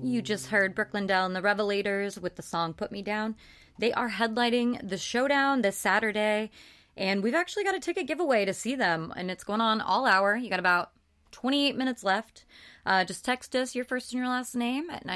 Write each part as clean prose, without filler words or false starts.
You just heard Brooklyn Dell and the Revelators with the song Put Me Down. They are headlining the Showdown this Saturday, and we've actually got a ticket giveaway to see them, and it's going on all hour. You got about 28 minutes left. Just text us your first and your last name at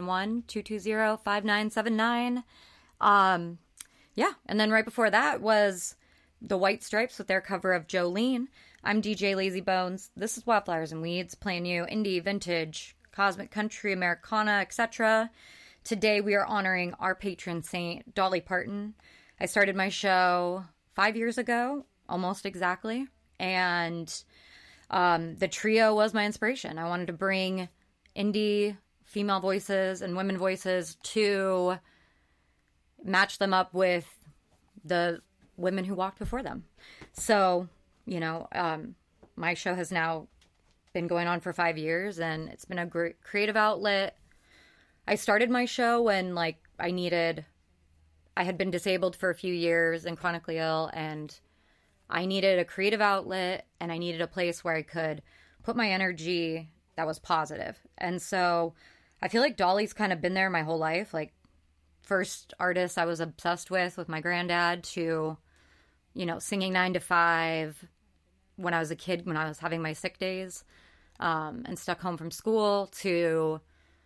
971-220-5979. Yeah, and then right before that was the White Stripes with their cover of Jolene. I'm DJ Lazy Bones. This is Wildflowers and Weeds, playing you indie, vintage, cosmic country, Americana, etc. Today we are honoring our patron saint, Dolly Parton. I started my show 5 years ago, almost exactly, and the trio was my inspiration. I wanted to bring indie female voices and women voices to match them up with the women who walked before them. So, my show has now been going on for 5 years, and it's been a great creative outlet. I started my show when, I had been disabled for a few years and chronically ill, and I needed a creative outlet, and I needed a place where I could put my energy that was positive. And so I feel like Dolly's kind of been there my whole life. First artist I was obsessed with my granddad, to, singing 9 to 5 when I was a kid, when I was having my sick days, and stuck home from school, to,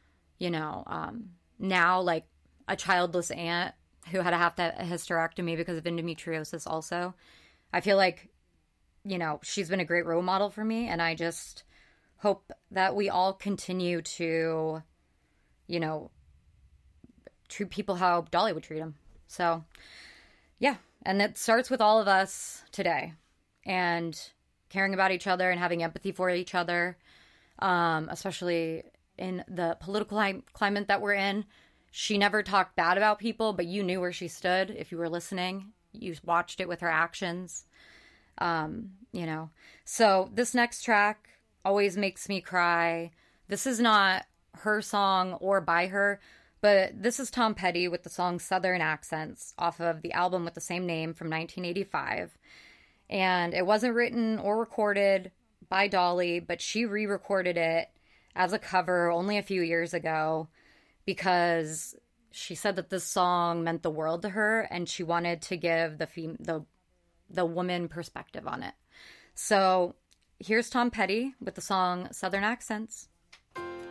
now a childless aunt who had to have a hysterectomy because of endometriosis also. I feel like, she's been a great role model for me, and I just hope that we all continue to, treat people how Dolly would treat them. So, yeah. And it starts with all of us today, and caring about each other and having empathy for each other, especially in the political climate that we're in. She never talked bad about people, but you knew where she stood if you were listening. You watched it with her actions, So this next track always makes me cry. This is not her song or by her, but this is Tom Petty with the song Southern Accents off of the album with the same name from 1985. And it wasn't written or recorded by Dolly, but she re-recorded it as a cover only a few years ago because she said that this song meant the world to her, and she wanted to give the woman perspective on it. So here's Tom Petty with the song Southern Accents.